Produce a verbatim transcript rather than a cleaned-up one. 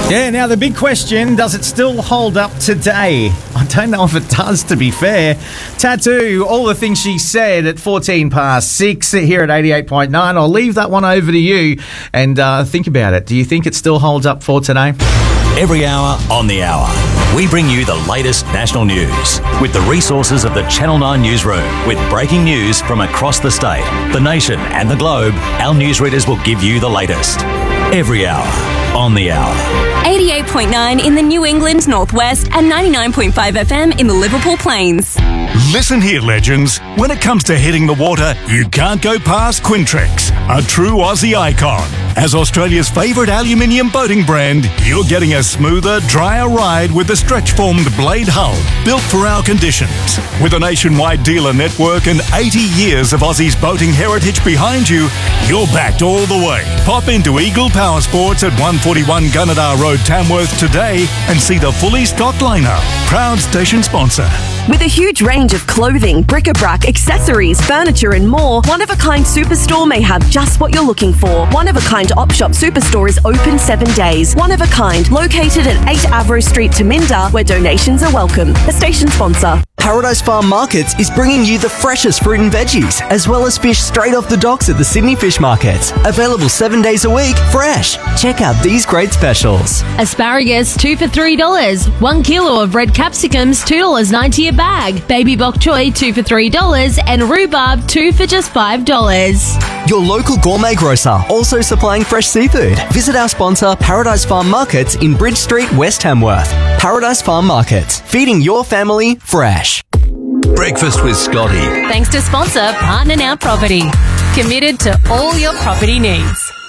Yeah, now the big question, does it still hold up today? I don't know if it does, to be fair. Tattoo, all the things she said at fourteen past six here at eighty-eight point nine. I'll leave that one over to you and uh, think about it. Do you think it still holds up for today? Every hour on the hour, we bring you the latest national news with the resources of the Channel nine newsroom. With breaking news from across the state, the nation and the globe, our newsreaders will give you the latest. Every hour on the hour. eighty-eight point nine in the New England Northwest and ninety-nine point five F M in the Liverpool Plains. Listen here, legends. When it comes to hitting the water, you can't go past Quintrex, a true Aussie icon. As Australia's favourite aluminium boating brand, you're getting a smoother, drier ride with the stretch-formed blade hull, built for our conditions. With a nationwide dealer network and eighty years of Aussie's boating heritage behind you, you're backed all the way. Pop into Eagle Power Sports at one forty-one Gunnedah Road, Tamworth today and see the fully stocked lineup. Proud station sponsor. With a huge range of clothing, bric-a-brac, accessories, furniture and more, One of a Kind Superstore may have just what you're looking for. One of a Kind Op Shop Superstore is open seven days. One of a Kind, located at eight Avro Street, Taminda, where donations are welcome. A station sponsor. Paradise Farm Markets is bringing you the freshest fruit and veggies, as well as fish straight off the docks at the Sydney Fish Market. Available seven days a week, fresh. Check out these great specials. Asparagus, two for three dollars. One kilo of red capsicums, two dollars ninety a bag. Baby bok choy, two for three dollars. And rhubarb, two for just five dollars. Your local gourmet grocer, also supplying fresh seafood. Visit our sponsor, Paradise Farm Markets in Bridge Street, West Tamworth. Paradise Farm Markets, feeding your family fresh. Breakfast with Scotty. Thanks to sponsor Partner Now Property. Committed to all your property needs.